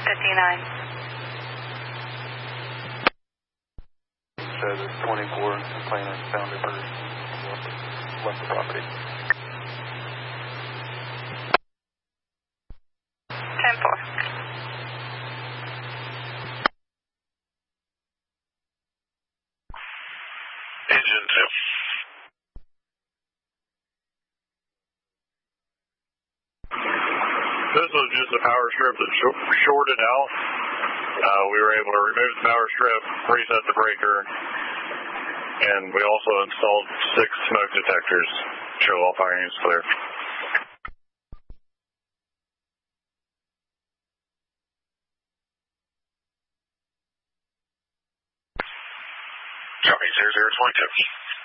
59. Says it's 24 and complainant found it first. Left the property. 10-4. Engine 2. This was just a power strip that shorted out. We were able to remove the power strip, reset the breaker, and we also installed 6 smoke detectors. Show all fire units clear. Copy 0022.